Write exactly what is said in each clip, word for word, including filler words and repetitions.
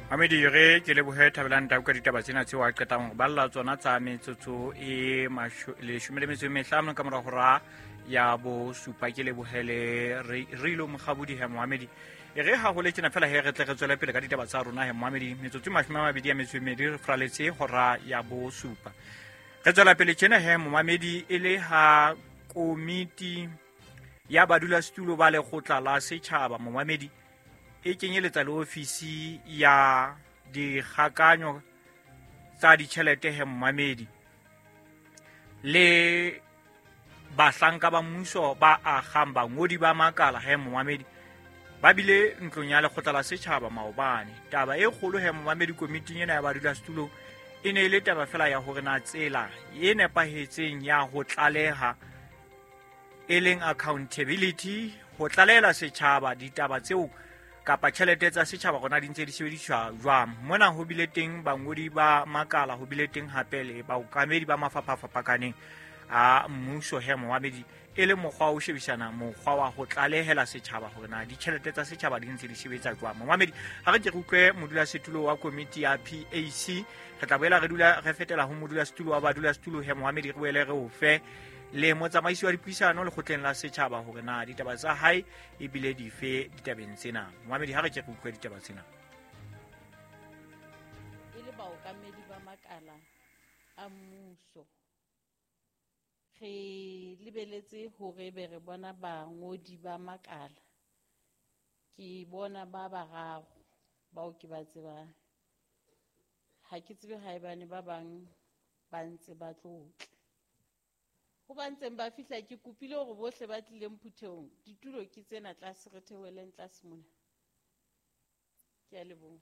Amedi re ke le bohe thabelang tau ka ditaba tsena tse wa qetang go balla tsona tsa metsotso e le shumele metso e mehlano ka mora hora ya bo supa ke le bohele re ilo mogabudi he Mohamedi e re ha go le tsena fela he re tle re tswele pele ka ditaba tsa rona he Mohamedi metsotso e mashomabedi ya metso e medi re fraletse hora ya bo supa re tswela pele tsena he Mohamedi e le ha komiti ya badulasetulo ba lekgotla la setjhaba Mohamedi e kenyeletsa le ofisi ya dikgakanyo tsa ditjhelete he Mohamedi le bahlanka ba mmuso ba akgang bangodi ba makala he Mohamedi ba bile ntlong ya lekgotla la setjhaba maobane taba e kgolo he Mohamedi komiting ena ya badulasetulo e ne ile taba fela ya hore na tsela e nepahetseng ya ho tlaleha e leng accountability ho tlalela setjhaba ditaba tseo kapa tjhelete tsa setjhaba gona di ntse di sebediswa jwang mona ho bile teng bangodi ba makala ho bile teng hape le baokamedi ba mafaphafapakaneng a mmuso he Mohamedi e le mokgwa o shebisana mokgwa wa ho tlalehela setjhaba hore na ditjhelete tsa setjhaba di ntse di sebetsa jwang Mohamedi ha re ke re utlwe modulasetulo wa komiti ya P A C re tla boela re dula re fetela ho modulasetulo wa badulasetulo he Mohamedi re boele re o fe le motsamaisi wa dipuisano le kgotleng la setjhaba hore na ditaba tsa hae e bile dife ditabeng tsena Mohamedi ha re ke re utlwe ditaba tsena e le baokamedi ba makala a mmuso re lebeletse hore be re bona bangodi ba makala ke bona ba bararo bao ke ba tsebang ha ke tsebe haebane ba bang ba ntse ba tlotla ho ba ntseng ba fihla ke kopile hore bohle ba tlileng phutheong ditulo ke tsena tlase re theoheleng tlase mona ke a leboha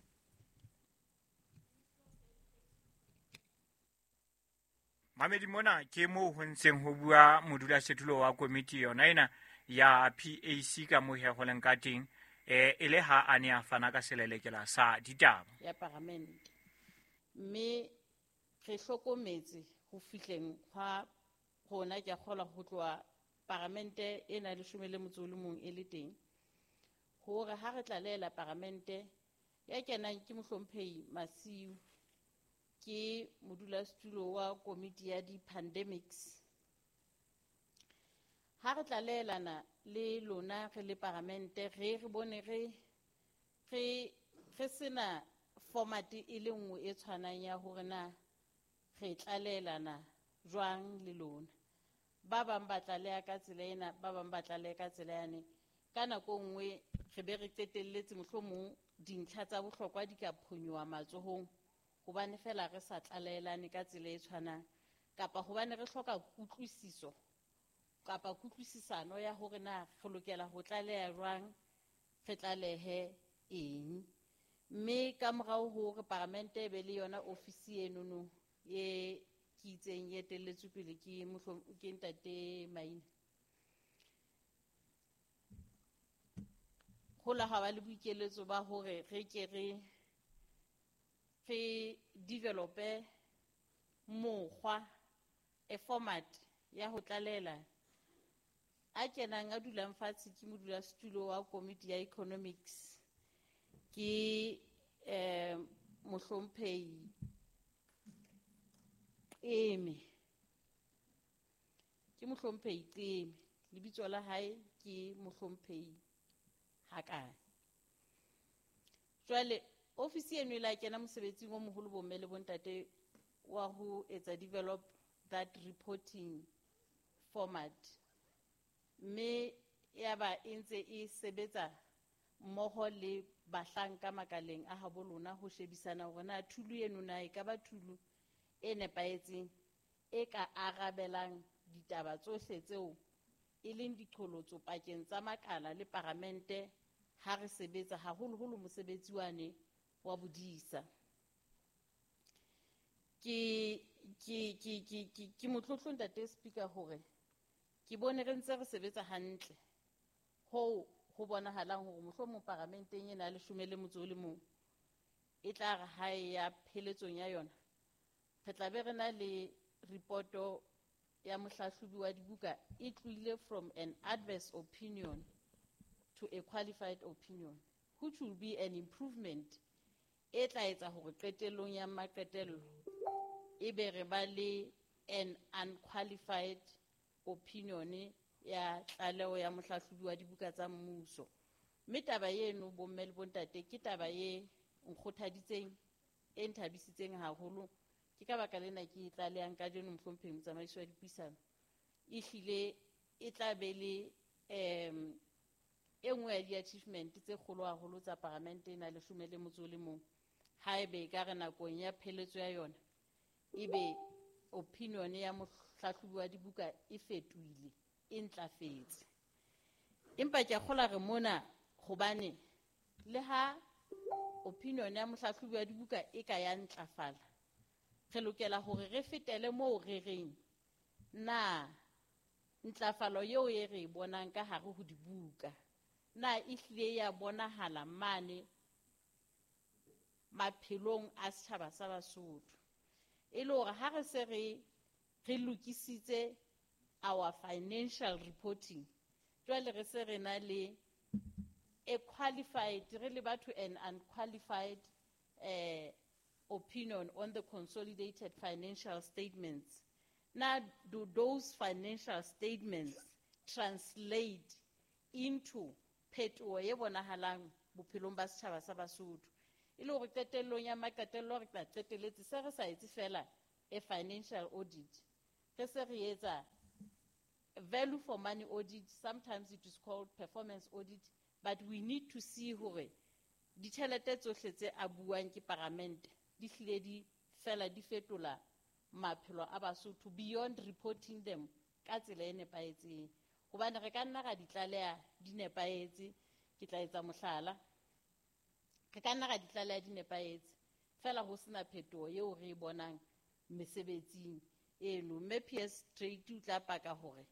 Mohamedi mona ke mo ho ntseng ho bua modulasetulo wa komiti yona ena ya P A C ka mo he ho leng ka teng e ele ha a ne a fana ka selelekela sa ditaba ya parlamente mme re hlokometse ho fihleng ha hona ke a kgola ho tloa parlamente ena le shome le motso le mong e le teng hore ha re tlalela parlamente ya kenang ke mohlomphehi Masiu ke modulasetulo wa komiti ya di-pandemics ha re tlalelana le lona re le parlamente re re bone re re re sena format e le nngwe e tshwanang ya hore na re tlalelana jwang le lona ba bang ba tlaleha ka tsela ena ba bang ba tlaleha ka tsela yane ka nako nngwe re be re qetelletse mohlomong dintlha tsa bohlokwa di ka phonyoha matsohong hobane fela re sa tlalelane ka tsela e tshwanang kapa hobane re hloka kutlwisiso kapa kutlwisisano ya hore na re lokela ho tlaleha jwang re tlalehe eng mme ka morao hore parlamente be le yona ofisi enono e ke itseng e etelletswe pele ke ke ntate Maina ho la ha ba le boikeletso ba hore re ke re re develope mokgwa e format ya ho tlalela a kenang a dulang fatshe ke modulasetulo wa komiti ya economics ke eh mohlomphehi eme ke mohlomphehi Qeme lebitso la hae ke mohlomphehi Hakane jwale ofisi eno la kena mosebetsing o moholo bomme le bontate wa ho etsa develop that reporting format mme ya ba e ntse e sebetsa mmoho le bahlanka makaleng a habo lona ho shebisana hore na thulu eno na e ka ba thulu e nepahetseng e ka arabelang ditaba tsohle tseo e leng diqholotso pakeng tsa makala le parlamente ha re sebetsa haholoholo mosebetsi wane wa bodisa ke ke ke ke ke motlotlo ntate speaker hore ke bone re ntse re sebetsa hantle ho ho bonahalang hore mohlomong parlamenteng ena le shome le motso le mong e tla re hae ya pheletsong ya yona re tla be re na le reporto ya mohlahlobi wa dibuka e tloile from an adverse opinion to a qualified opinion which will be an improvement e tla etsa hore qetellong ya maqetello e be re ba le an unqualified opinion ya tlaleho ya mohlahlobi wa dibuka tsa mmuso. Mme taba eno bomme le bontate ke taba ye nkgothaditseng e nthabisitseng haholo. Ke ka baka lena ke tlalehang ka jeno mohlompheng motsamaiso wa dipuisano ehlile e tla be le um e nngwe ya di-achievement tse kgolo haholo tsa parlamente ena leshome le motso le mong ha ebe e ka re nakong ya pheletso ya yona ebe opinion ya mohlahlobi wa dibuka e fetohile e ntlafetse. Empa ke kgola re mona hobane le ha opinion ya mohlahlobi wa dibuka e ka ya ntlafala, re lokela hore re fetele moo re reng na ntlafalo yeo e re bonang ka hare ho dibuka na ehlile ya bonahala mane maphelong a setjhaba sa Basotho, e le hore ha re se re re lokisitse our financial reporting jwale re se re na le a qualified re le batho an unqualified uh, opinion on the consolidated financial statements. Now, do those financial statements translate into phetoho e bonahalang bophelong ba setjhaba sa Basotho? E le hore qetellong ya maqetello re tla qetelletse se re sa etse fela a financial audit, re se re etsa value for money audit, sometimes it is called performance audit, but we need to see hore ditjhelete tsohle tse abuang ke parlamente di hlile di fela di fetola maphelo a Basotho beyond reporting them ka tsela e nepahetseng. Hobane re ka nna ra di tlaleha di nepahetse, ke tla etsa mohlala, re ka nna ra di tlaleha di nepahetse fela ho sena phetoho eo re bonang mesebetsing eno. Mme P S Straight o tla paka hore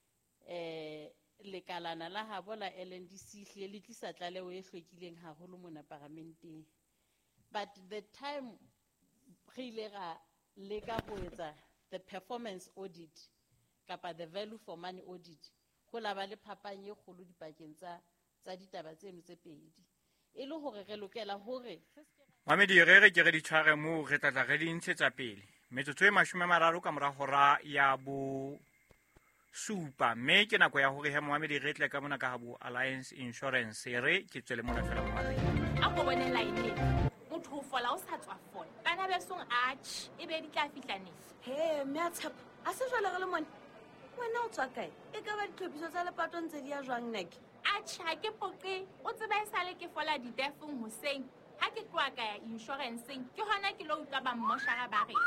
eh lekalana la habo la L N D C hle le tlisa tlaleho e hlwekileng haholo mona parlamenteng. But the time re ile ra leka ho etsa the performance audit kapa the value for money audit, ho la ba le phapang e kgolo dipakeng tsa tsa ditaba tseno tse pedi, e le hore re lokela hore Mamedi re re ke re di tshware mo re tla re di ntshetsa pele metsotso e mashome a mararo ka mora hora ya bo supa. Mme ke nako ya hore he Mohamedi re tle ka mona ka habo Alliance Insurance re ke tswele mona fela Mohamedi a go bone line motho o fola o sa tswa fola bana ba song arch e be di tla fitlaneng he me a tshepa a se jwale re le mona wena o tswa kae e ka ba ditlhophiso tsa lepato ntse di ya jwang nek arch ha ke poqe o tseba e sale ke fola di defong hoseng ha ke tloa ka ya insuranceeng ke hona ke lo utlwa ba mmoshara ba reng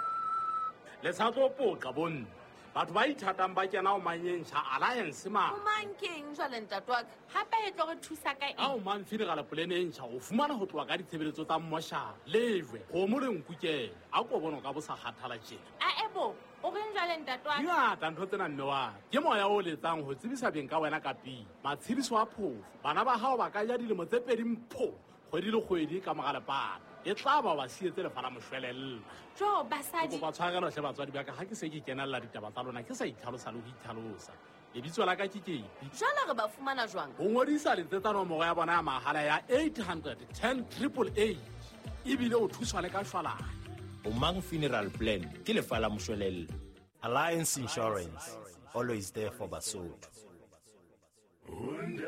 le sa tlo poqa bonna batho ba ithatang ba kena o manyentšha Alliance ma o mankeng jwale ntatwaka hape e tlo re thusa ka a o man funeral plan e ntšha o fumana ho tloa ka ditshebeletso tsa mmoshara lejwe go mo reng kukela a ko bona ka bo sa kgathala tjena a ebo o reng jwale ntatwaka ngata ntho tsena nne wa ke moya o letsang ho tsebisa beng ka wena ka pele matshidiso a phofu bana ba hao ba ka ja dilemo tse pedi mpho kgwedi le kgwedi ka mogale pana e tla ba ba sietse le fana moshwelella jo basadi go ba tshwarelo hle batswadi ba ka ha ke se ke kenella ditaba tsa lona ke sa itlhalosa le ho itlhalosa lebitso la ka ke kepi jwale re ba fumana jwang ho ngodisa letsetsa nomoro ya bona ya mahala ya eight hundred ten triple eight ebile o thuswa le ka shwalana Omang Funeral Plan ke lefa la moshwelella. Alliance Insurance, always there for Basotho.